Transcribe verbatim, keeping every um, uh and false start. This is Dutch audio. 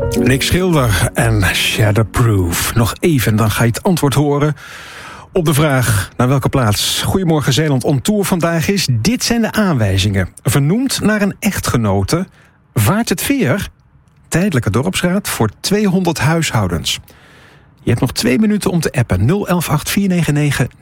Nick Schilder en Shatterproof. Nog even, dan ga je het antwoord horen op de vraag naar welke plaats Goedemorgen Zeeland on tour vandaag is. Dit zijn de aanwijzingen. Vernoemd naar een echtgenote. Vaart het veer? Tijdelijke dorpsraad voor tweehonderd huishoudens. Je hebt nog twee minuten om te appen. nul elf acht vier negen negen